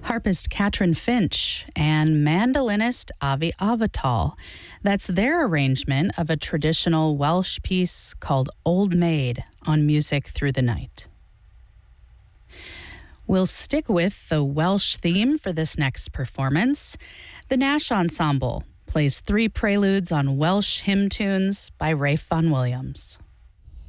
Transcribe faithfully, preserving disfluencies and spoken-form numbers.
harpist Katrin Finch, and mandolinist Avi Avital. That's their arrangement of a traditional Welsh piece called Old Maid on Music Through the Night. We'll stick with the Welsh theme for this next performance. The Nash Ensemble plays three preludes on Welsh hymn tunes by Rafe Vaughan Williams.